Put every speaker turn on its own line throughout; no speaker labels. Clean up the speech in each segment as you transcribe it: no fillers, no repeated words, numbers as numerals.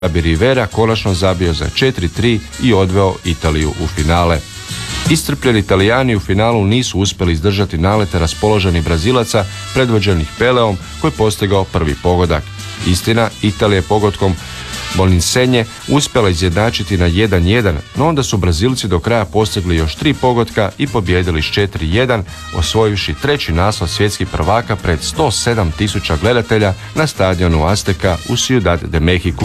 da bi Rivera konačno zabio za 4-3 i odveo Italiju u finale. Iscrpljeni Italijani u finalu nisu uspjeli izdržati nalete raspoloženih Brazilaca predvođenih Peleom koji je postigao prvi pogodak. Istina, Italija je pogodkom Bolinsenje uspjela izjednačiti na 1-1, no onda su Brazilci do kraja postigli još 3 pogotka i pobijedili s 4-1, osvojivši treći naslov svjetskih prvaka pred 107.000 gledatelja na stadionu Azteca u Ciudad de Mexico.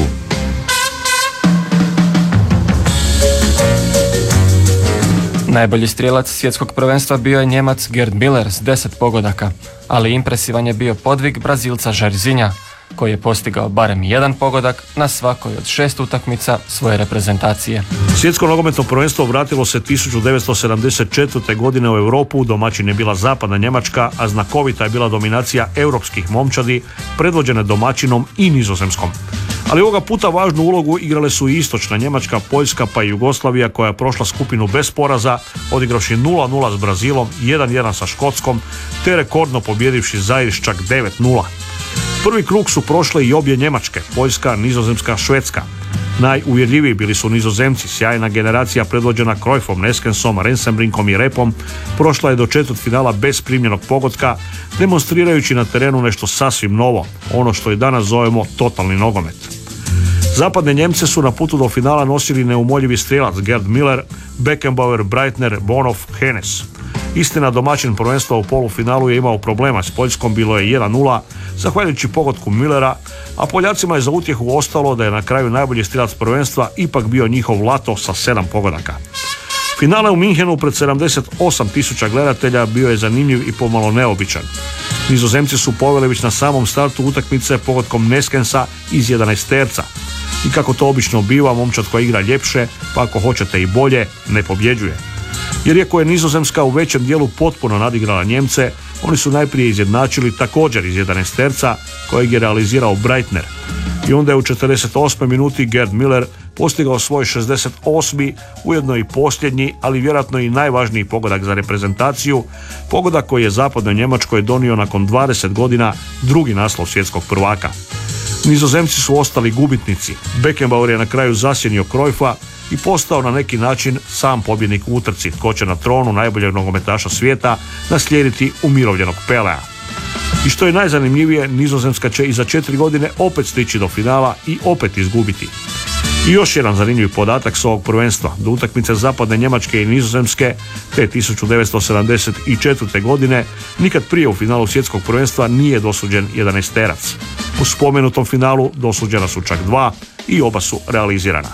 Najbolji strijelac svjetskog prvenstva bio je Njemac Gerd Müller s 10 pogodaka, ali impresivan je bio podvig Brazilca Jairzinha, koji je postigao barem jedan pogodak na svakoj od 6 utakmica svoje reprezentacije.
Svjetsko nogometno prvenstvo vratilo se 1974. godine u Europu, domaćin je bila zapadna Njemačka, a znakovita je bila dominacija europskih momčadi, predvođene domaćinom i Nizozemskom. Ali ovoga puta važnu ulogu igrale su i istočna Njemačka, Poljska pa i Jugoslavija koja je prošla skupinu bez poraza, odigravši 0-0 s Brazilom, 1-1 sa Škotskom, te rekordno pobjedivši Zair s čak 9-0. Prvi krug su prošle i obje Njemačke, Poljska, Nizozemska, Švedska. Najuvjerljiviji bili su Nizozemci, sjajna generacija predvođena Cruyffom, Neskensom, Rensenbrinkom i Repom, prošla je do četvrtfinala bez primljenog pogotka, demonstrirajući na terenu nešto sasvim novo, ono što i danas zovemo totalni nogomet. Zapadne Njemce su na putu do finala nosili neumoljivi strijelac Gerd Müller, Beckenbauer, Breitner, Bonhoff, Hennes. Istina, domaćin prvenstva u polufinalu je imao problema s Poljskom, bilo je 1-0, zahvaljujući pogodku Müllera, a Poljacima je za utjehu ostalo da je na kraju najbolji strijelac prvenstva ipak bio njihov Lato sa 7 pogodaka. Finale u Minhenu pred 78.000 gledatelja bio je zanimljiv i pomalo neobičan. Nizozemci su poveli već na samom startu utakmice pogodkom Neskensa iz 11-terca. I kako to obično biva, momčad koja igra ljepše, pa ako hoćete i bolje, ne pobjeđuje. Jer iako je Nizozemska u većem dijelu potpuno nadigrala Njemce, oni su najprije izjednačili također iz 11-terca kojeg je realizirao Breitner. I onda je u 48. minuti Gerd Müller postigao svoj 68. ujedno i posljednji, ali vjerojatno i najvažniji pogodak za reprezentaciju, pogodak koji je zapadnoj Njemačkoj donio nakon 20 godina drugi naslov svjetskog prvaka. Nizozemci su ostali gubitnici. Beckenbauer je na kraju zasjenio Cruyffa i postao na neki način sam pobjednik u utrci, tko će na tronu najboljeg nogometaša svijeta naslijediti umirovljenog Pelea. I što je najzanimljivije, Nizozemska će i za 4 godine opet stići do finala i opet izgubiti. I još jedan zanimljiv podatak s ovog prvenstva, do utakmice zapadne Njemačke i Nizozemske te 1974. godine nikad prije u finalu svjetskog prvenstva nije dosuđen 11-terac. U spomenutom finalu dosuđena su čak 2 i oba su realizirana.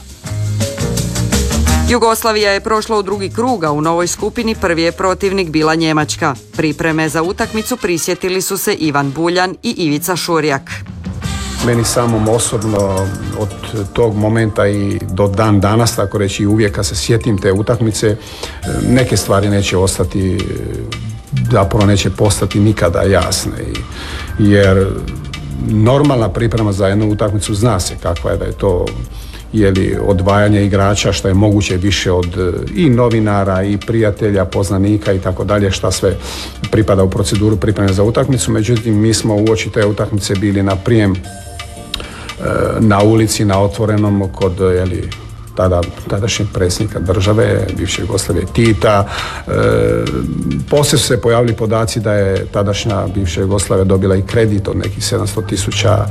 Jugoslavija je prošla u drugi krug, a u novoj skupini prvi je protivnik bila Njemačka. Pripreme za utakmicu prisjetili su se Ivan Buljan i Ivica Šurjak.
Meni samom osobno od tog momenta i do dan danas, tako reći, uvijek kad se sjetim te utakmice, neke stvari neće ostati, zapravo neće postati nikada jasne. Jer normalna priprema za jednu utakmicu zna se kakva je, da je to odvajanje igrača što je moguće više od i novinara i prijatelja, poznanika i tako dalje, šta sve pripada u proceduru pripreme za utakmicu. Međutim, mi smo uoči te utakmice bili na prijem na ulici, na otvorenom kod tadašnjeg predsjednika države, bivše Jugoslavije Tita. Poslije su se pojavili podaci da je tadašnja bivša Jugoslavija dobila i kredit od nekih 700.000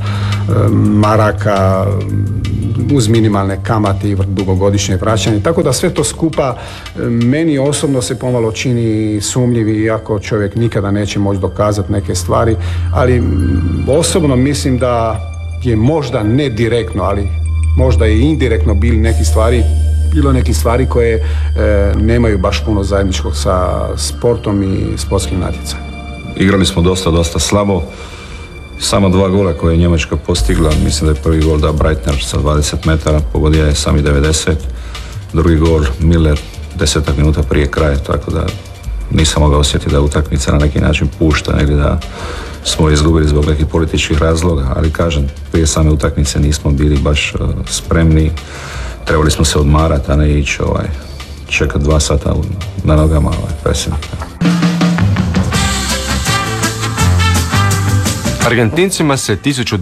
maraka uz minimalne kamate i dugogodišnje vraćanje. Tako da sve to skupa meni osobno se pomalo čini sumnjivi, iako čovjek nikada neće moći dokazati neke stvari, ali osobno mislim da je možda ne direktno, ali možda i indirektno bilo nekih stvari koje nemaju baš puno zajedničkog sa sportom i sportskim natjecanjem.
Igrali smo dosta slabo. Samo 2 gola koje je Njemačka postigla. Mislim da je prvi gol da Breitner sa 20 metara, pogodio je sami 90. Drugi gol Müller 10 minuta prije kraja, tako da nisam mogao osjetiti da je utakmica na neki način pušta, negdje da smo izgubili zbog nekih političkih razloga, ali kažem, prije same utakmice nismo bili baš spremni. Trebali smo se odmarati, a ne ići čekati 2 sata na nogama predsjednika.
Argentincima se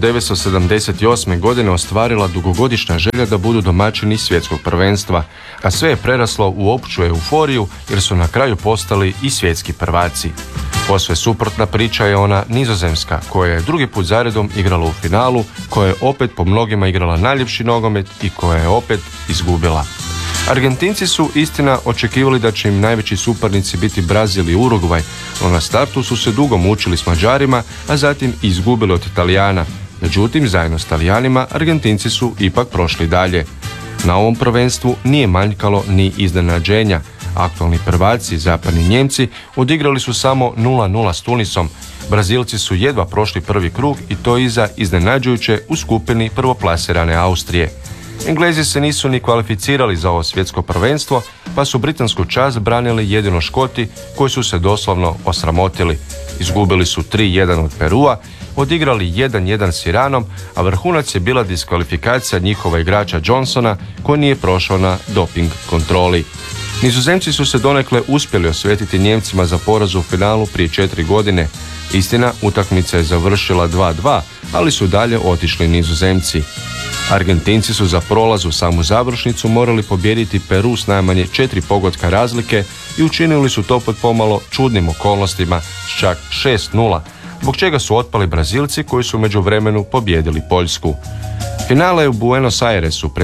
1978. godine ostvarila dugogodišnja želja da budu domaćini svjetskog prvenstva, a sve je preraslo u opću euforiju jer su na kraju postali i svjetski prvaci. Posve suprotna priča je ona nizozemska, koja je drugi put zaredom igrala u finalu, koja je opet po mnogima igrala najljepši nogomet i koja je opet izgubila. Argentinci su, istina, očekivali da će im najveći suparnici biti Brazil i Urugvaj, no na startu su se dugo mučili s Mađarima, a zatim izgubili od Italijana. Međutim, zajedno s Talijanima, Argentinci su ipak prošli dalje. Na ovom prvenstvu nije manjkalo ni iznenađenja. Aktualni prvaci, zapadni Njemci, odigrali su samo 0-0 s Tunisom. Brazilci su jedva prošli prvi krug i to iza iznenađujuće u skupini prvoplasirane Austrije. Englezi se nisu ni kvalificirali za ovo svjetsko prvenstvo, pa su britansku čast branili jedino Škoti, koji su se doslovno osramotili. Izgubili su 3-1 od Perua, odigrali 1-1 s Iranom, a vrhunac je bila diskvalifikacija njihova igrača Johnsona, koji nije prošao na doping kontroli. Nizozemci su se donekle uspjeli osvetiti Njemcima za poraz u finalu prije 4 godine. Istina, utakmica je završila 2-2, ali su dalje otišli Nizozemci. Argentinci su za prolaz u samu završnicu morali pobijediti Peru s najmanje 4 pogotka razlike i učinili su to pod pomalo čudnim okolnostima s čak 6-0, zbog čega su otpali Brazilci koji su u međuvremenu pobijedili Poljsku. Finale u Buenos Airesu pred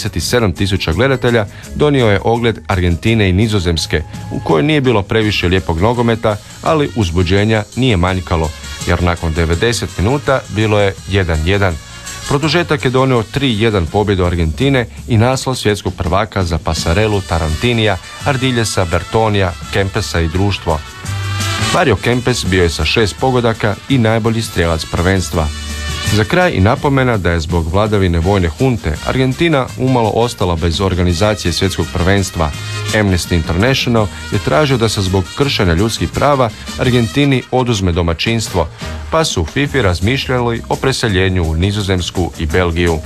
77.000 gledatelja donio je ogled Argentine i Nizozemske, u kojoj nije bilo previše lijepog nogometa, ali uzbuđenja nije manjkalo, jer nakon 90 minuta bilo je 1-1. Produžetak je donio 3-1 pobjedu Argentine i naslov svjetskog prvaka za Pasarelu, Tarantinija, Ardiljesa, Bertonija, Kempesa i društvo. Mario Kempes bio je sa 6 pogodaka i najbolji strijelac prvenstva. Za kraj i napomena da je zbog vladavine vojne hunte Argentina umalo ostala bez organizacije svjetskog prvenstva. Amnesty International je tražio da se zbog kršenja ljudskih prava Argentini oduzme domaćinstvo, pa su u FIFA razmišljali o preseljenju u Nizozemsku i Belgiju.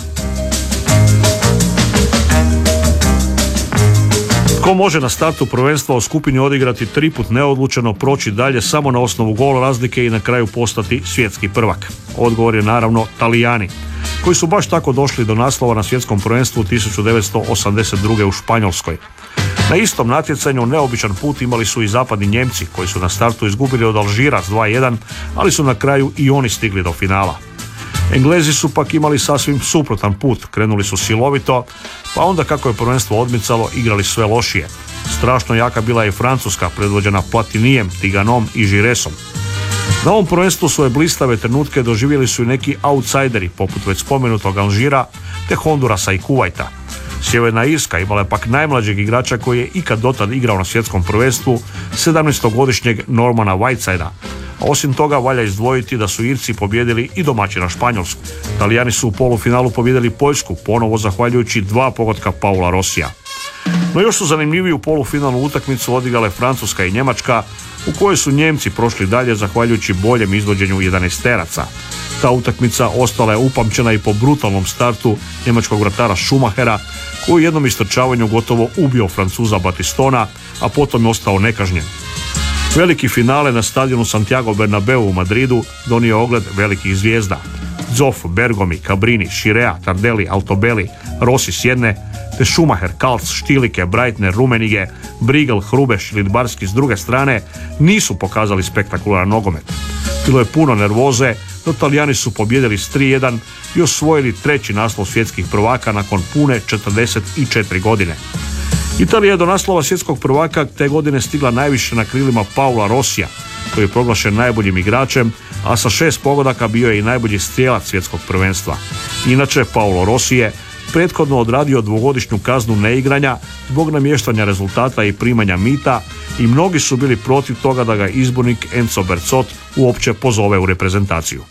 Ko može na startu prvenstva u skupini odigrati 3 put neodlučeno, proći dalje samo na osnovu gol razlike i na kraju postati svjetski prvak? Odgovor je naravno Talijani, koji su baš tako došli do naslova na svjetskom prvenstvu 1982. u Španjolskoj. Na istom natjecanju neobičan put imali su i zapadni Njemci, koji su na startu izgubili od Alžira s 2-1, ali su na kraju i oni stigli do finala. Englezi su pak imali sasvim suprotan put, krenuli su silovito, pa onda kako je prvenstvo odmicalo igrali sve lošije. Strašno jaka bila je Francuska, predvođena Platinijem, Tiganom i Giresom. Na ovom prvenstvu svoje blistave trenutke doživjeli su i neki outsideri, poput već spomenutog Alžira, te Hondurasa i Kuvajta. Sjeverna Irska imala je pak najmlađeg igrača koji je ikad dotad igrao na svjetskom prvenstvu, 17-godišnjeg Normana Whitesida. A osim toga valja izdvojiti da su Irci pobijedili i domaćina Španjolsku. Talijani su u polufinalu pobijedili Poljsku, ponovo zahvaljujući 2 pogotka Paula Rosija. No još su zanimljiviju polufinalu utakmicu odigrale Francuska i Njemačka, u kojoj su Njemci prošli dalje zahvaljujući boljem izvođenju 11-teraca. Ta utakmica ostala je upamćena i po brutalnom startu njemačkog vratara Schumachera, koji u jednom istrčavanju gotovo ubio Francuza Batistona, a potom je ostao nekažnjen. Veliki finale na stadionu Santiago Bernabeu u Madridu donio ogled velikih zvijezda. Zoff, Bergomi, Cabrini, Širea, Tardelli, Altobelli, Rossi s jedne, te Schumacher, Kals, Štilike, Breitner, Rumenige, Brigel, Hrubeš i Lidbarski s druge strane nisu pokazali spektakularan nogomet. Bilo je puno nervoze, no Talijani su pobjedili s 3-1 i osvojili 3. naslov svjetskih prvaka nakon pune 44 godine. Italija je do naslova svjetskog prvaka te godine stigla najviše na krilima Paula Rosija, koji je proglašen najboljim igračem, a sa 6 pogodaka bio je i najbolji strijelac svjetskog prvenstva. Inače, Paolo Rossi je prethodno odradio 2-godišnju kaznu neigranja zbog namještanja rezultata i primanja mita i mnogi su bili protiv toga da ga izbornik Enzo Berzot uopće pozove u reprezentaciju.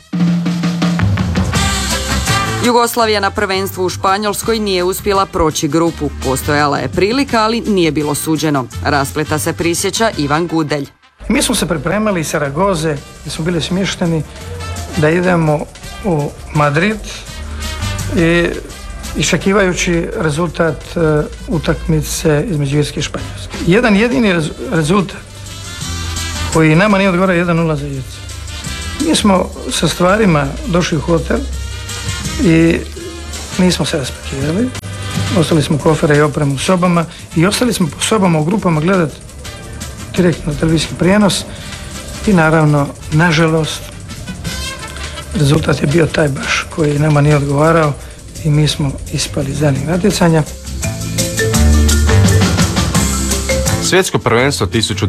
Jugoslavija na prvenstvu u Španjolskoj nije uspjela proći grupu. Postojala je prilika, ali nije bilo suđeno. Raspleta se prisjeća Ivan Gudelj.
Mi smo se pripremali iz Saragoze, gdje smo bili smješteni, da idemo u Madrid i iščekivajući rezultat utakmice između Irske i Španjolske. Jedan jedini rezultat koji nama nije odgovarao 1-0 za Irce. Mi smo sa stvarima došli u hotel i nismo se raspakirali. Ostali smo kofere i opremu u sobama i ostali smo po sobama u grupama gledati direktno televizijski prijenos i naravno, nažalost, rezultat je bio taj baš koji nama nije odgovarao i mi smo ispali iz daljnjeg natjecanja.
Svjetsko prvenstvo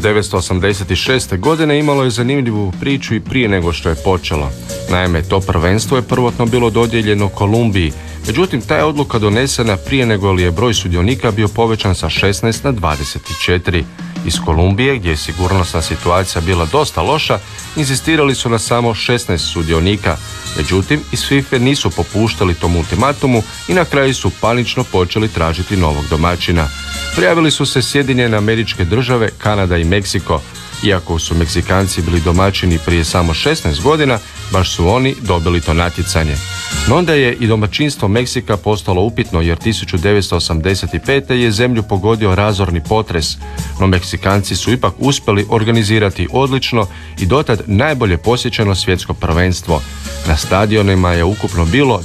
1986. godine imalo je zanimljivu priču i prije nego što je počelo. Naime, to prvenstvo je prvotno bilo dodijeljeno Kolumbiji, međutim ta je odluka donesena prije nego li je broj sudionika bio povećan sa 16 na 24. Iz Kolumbije, gdje je sigurnosna situacija bila dosta loša, inzistirali su na samo 16 sudionika. Međutim, iz FIFA nisu popuštali tom ultimatumu i na kraju su panično počeli tražiti novog domaćina. Prijavili su se Sjedinjene Američke Države, Kanada i Meksiko. Iako su Meksikanci bili domaćini prije samo 16 godina, baš su oni dobili to natjecanje. No onda je i domaćinstvo Meksika postalo upitno jer 1985. je zemlju pogodio razorni potres, no Meksikanci su ipak uspjeli organizirati odlično i dotad najbolje posjećeno svjetsko prvenstvo. Na stadionima je ukupno bilo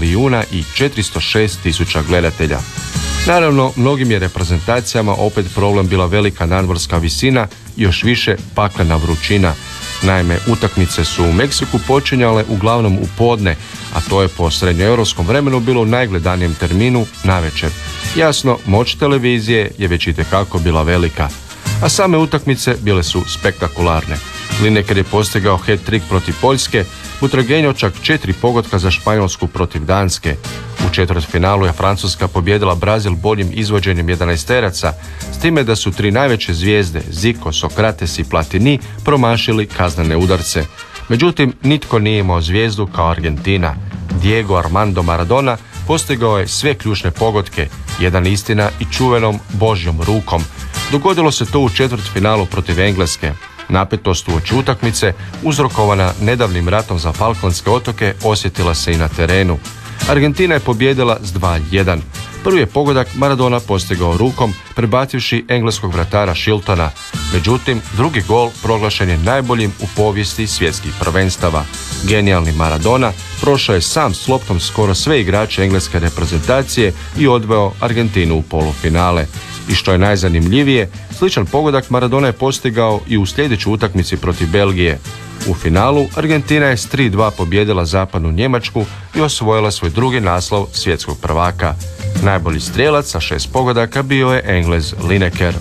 2.406.000 gledatelja. Naravno, mnogim je reprezentacijama opet problem bila velika nadmorska visina i još više paklena vrućina. Naime, utakmice su u Meksiku počinjale uglavnom u podne, a to je po srednjoeuropskom vremenu bilo u najgledanijem terminu navečer. Jasno, moć televizije je već itekako bila velika, a same utakmice bile su spektakularne. Lineker je postigao hat-trick protiv Poljske, Butragueño čak 4 pogotka za Španjolsku protiv Danske. U četvrtfinalu je Francuska pobijedila Brazil boljim izvođenjem 11-teraca, s time da su 3 najveće zvijezde, Zico, Sokrates i Platini, promašili kaznene udarce. Međutim, nitko nije imao zvijezdu kao Argentina. Diego Armando Maradona postigao je sve ključne pogodke, jedan istina i čuvenom Božjom rukom. Dogodilo se to u četvrtfinalu protiv Engleske. Napetost uoči utakmice, uzrokovana nedavnim ratom za Falklandske otoke, osjetila se i na terenu. Argentina je pobijedila s 2:1. Prvi je pogodak Maradona postigao rukom, prebativši engleskog vratara Shiltona. Međutim, drugi gol proglašen je najboljim u povijesti svjetskih prvenstava. Genijalni Maradona prošao je sam s loptom skoro sve igrače engleske reprezentacije i odveo Argentinu u polufinale. I što je najzanimljivije, sličan pogodak Maradona je postigao i u sljedećoj utakmici protiv Belgije. U finalu Argentina je s 3:2 pobijedila zapadnu Njemačku i osvojila svoj drugi naslov svjetskog prvaka. Najbolji strijelac sa 6 pogodaka bio je Englez Lineker.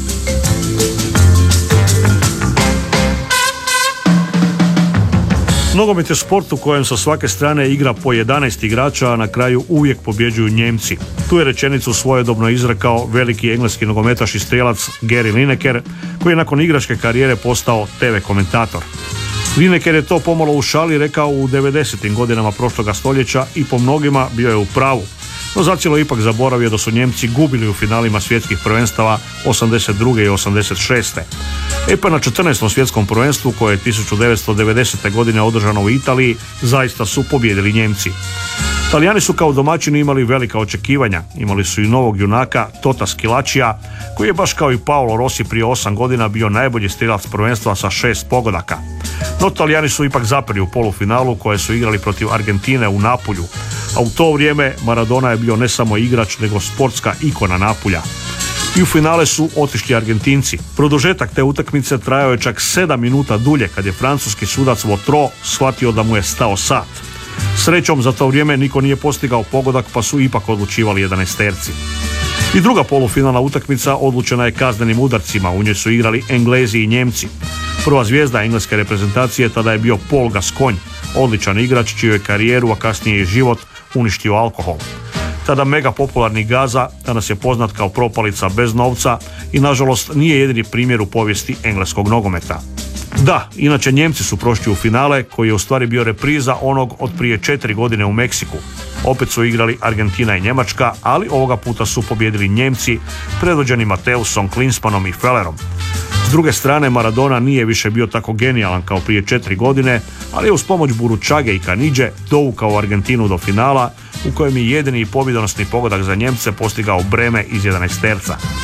Nogomet je sport u kojem sa svake strane igra po 11 igrača, a na kraju uvijek pobjeđuju Njemci. Tu je rečenicu svojedobno izrekao veliki engleski nogometaš i strijelac Gary Lineker, koji je nakon igračke karijere postao TV komentator. Lineker je to pomalo u šali rekao u 90. godinama prošloga stoljeća i po mnogima bio je u pravu. No zacijelo ipak zaboravio da su Njemci gubili u finalima svjetskih prvenstava 82. i 86. Pa na 14. svjetskom prvenstvu koje je 1990. godine održano u Italiji zaista su pobijedili Njemci. Talijani su kao domaćini imali velika očekivanja. Imali su i novog junaka Tota Schillacia, koji je baš kao i Paolo Rossi prije 8 godina bio najbolji strijelac prvenstva sa 6 pogodaka. No Talijani su ipak zapeli u polufinalu koje su igrali protiv Argentine u Napulju, a u to vrijeme Maradona je bio ne samo igrač nego sportska ikona Napulja. I u finale su otišli Argentinci. Produžetak te utakmice trajao je čak 7 minuta dulje kad je francuski sudac Votro shvatio da mu je stao sat. Srećom za to vrijeme niko nije postigao pogodak pa su ipak odlučivali 11-terci. I druga polufinalna utakmica odlučena je kaznenim udarcima, u njoj su igrali Englezi i Njemci. Prva zvijezda engleske reprezentacije tada je bio Paul Gascoigne, odličan igrač čiju je karijeru, a kasnije i život uništio alkohol. Tada mega popularni Gaza danas je poznat kao propalica bez novca i nažalost nije jedini primjer u povijesti engleskog nogometa. Da, inače Njemci su prošli u finale koji je u stvari bio repriza onog od prije 4 godine u Meksiku. Opet su igrali Argentina i Njemačka, ali ovoga puta su pobijedili Njemci predvođeni Mateusom, Klinsmannom i Fellerom. S druge strane, Maradona nije više bio tako genijalan kao prije 4 godine, ali je uz pomoć Buručage i Kanidže dovukao Argentinu do finala, u kojem je jedini pobjedonosni pogodak za Njemce postigao Breme iz 11-terca.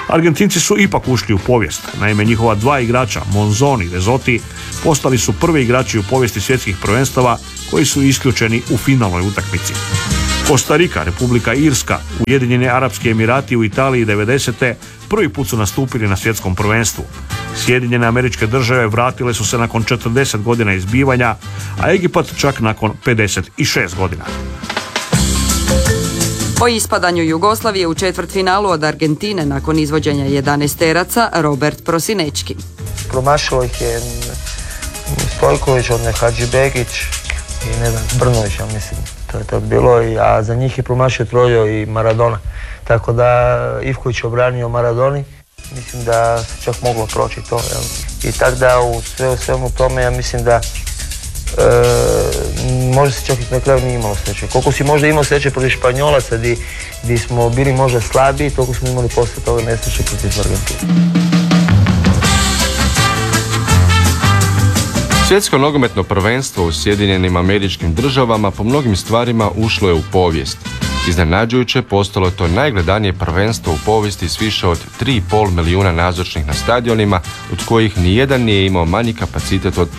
Argentinci su ipak ušli u povijest. Naime, njihova dva igrača, Monzon i Vezoti, postali su prvi igrači u povijesti svjetskih prvenstava koji su isključeni u finalnoj utakmici. Kostarika, Republika Irska, Ujedinjeni Arapski Emirati u Italiji 90. prvi put su nastupili na svjetskom prvenstvu. Sjedinjene Američke Države vratile su se nakon 40 godina izbivanja, a Egipat čak nakon 56 godina.
O ispadanju Jugoslavije u četvrtfinalu od Argentine nakon izvođenja 11-teraca Robert Prosinečki.
Promašilo ih je Stojković, Hadžibegić i ne znam, Brnović, ja mislim. To je bilo, a za njih je promašio Trojo i Maradona. Tako da Ivković je obranio Maradoni, mislim da se čak moglo proći to. I tako da u svemu tome ja mislim da možda se čak i na kraju nije imalo sreće. Koliko si možda imao sreće protiv Španjolaca gdje smo bili možda slabiji, toliko smo imali poslije toga nesreće protiv Argentine.
Svjetsko nogometno prvenstvo u Sjedinjenim Američkim Državama po mnogim stvarima ušlo je u povijest. Iznenađujuće postalo je to najgledanije prvenstvo u povijesti s više od 3,5 milijuna nazočnih na stadionima, od kojih nijedan nije imao manji kapacitet od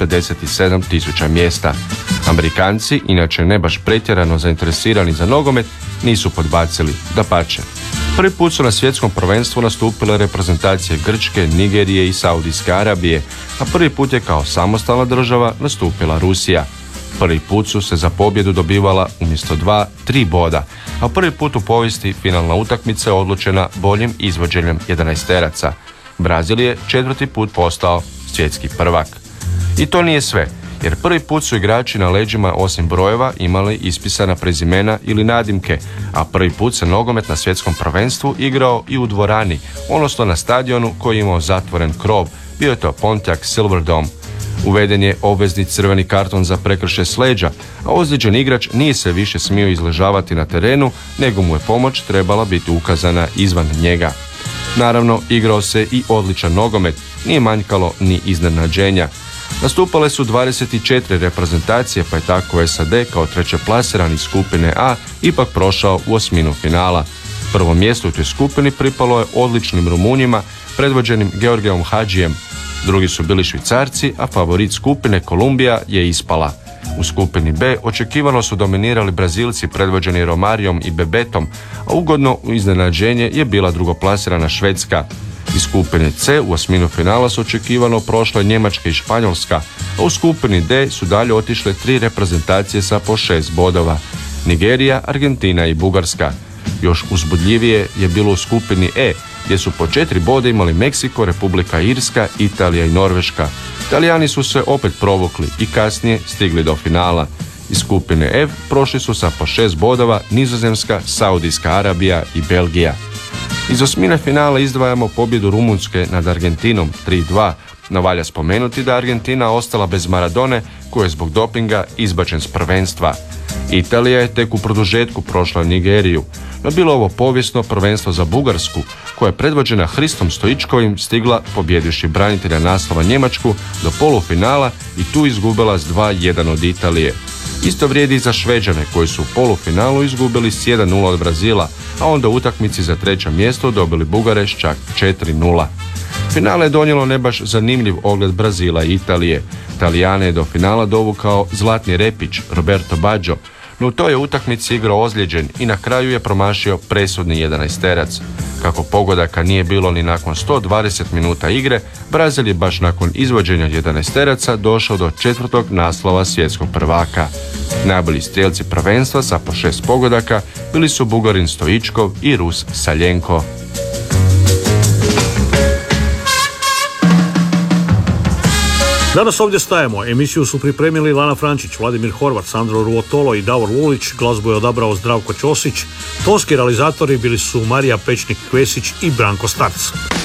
57.000 mjesta. Amerikanci, inače ne baš pretjerano zainteresirani za nogomet, nisu podbacili, dapače. Prvi put su na svjetskom prvenstvu nastupile reprezentacije Grčke, Nigerije i Saudijske Arabije, a prvi put je kao samostalna država nastupila Rusija. Prvi put su se za pobjedu dobivala umjesto 2-3 boda, a prvi put u povijesti finalna utakmica je odlučena boljim izvođenjem 11-teraca. Brazil je 4. put postao svjetski prvak. I to nije sve, jer prvi put su igrači na leđima osim brojeva imali ispisana prezimena ili nadimke, a prvi put se nogomet na svjetskom prvenstvu igrao i u dvorani, odnosno na stadionu koji je imao zatvoren krov, bio je to Pontiac Silverdome. Uveden je obvezni crveni karton za prekršaj s leđa, a ozlijeđen igrač nije se više smio izležavati na terenu, nego mu je pomoć trebala biti ukazana izvan njega. Naravno, igrao se i odličan nogomet, nije manjkalo ni iznenađenja. Nastupale su 24 reprezentacije, pa je tako SAD kao trećeplasirani iz skupine A ipak prošao u osminu finala. Prvo mjesto u toj skupini pripalo je odličnim Rumunjima, predvođenim Georgijom Hadžijem. Drugi su bili Švicarci, a favorit skupine Kolumbija je ispala. U skupini B očekivano su dominirali Brazilci predvođeni Romarijom i Bebetom, a ugodno iznenađenje je bila drugoplasirana Švedska. Iz skupine C u osminu finala su očekivano prošle Njemačka i Španjolska, a u skupini D su dalje otišle 3 reprezentacije sa po 6 bodova. Nigerija, Argentina i Bugarska. Još uzbudljivije je bilo u skupini E, gdje su po 4 boda imali Meksiko, Republika Irska, Italija i Norveška. Italijani su se opet provukli i kasnije stigli do finala. Iz skupine F prošli su sa po 6 bodova Nizozemska, Saudijska Arabija i Belgija. Iz osmine finala izdvajamo pobjedu Rumunjske nad Argentinom 3-2, no valja spomenuti da Argentina ostala bez Maradone, koji je zbog dopinga izbačen s prvenstva. Italija je tek u produžetku prošla Nigeriju, no bilo ovo povijesno prvenstvo za Bugarsku, koja je predvođena Hristom Stoičkovim stigla pobjedivši branitelja naslova Njemačku do polufinala i tu izgubila s 2-1 od Italije. Isto vrijedi i za Šveđane koji su u polufinalu izgubili s 1-0 od Brazila, a onda u utakmici za treće mjesto dobili Bugare s čak 4-0. Finale je donijelo ne baš zanimljiv ogled Brazila i Italije. Italijane je do finala dovukao zlatni repić Roberto Baggio, no u toj je utakmici igrao ozlijeđen i na kraju je promašio presudni 11-terac. Kako pogodaka nije bilo ni nakon 120 minuta igre, Brazil je baš nakon izvođenja 11-teraca došao do 4. naslova svjetskog prvaka. Najbolji strijelci prvenstva sa po 6 pogodaka bili su Bugarin Stoičkov i Rus Saljenko.
Danas ovdje stajemo. Emisiju su pripremili Lana Frančić, Vladimir Horvat, Sandro Ruotolo i Davor Vulić. Glazbu je odabrao Zdravko Ćosić. Tonski realizatori bili su Marija Pečnik-Kvesić i Branko Starc.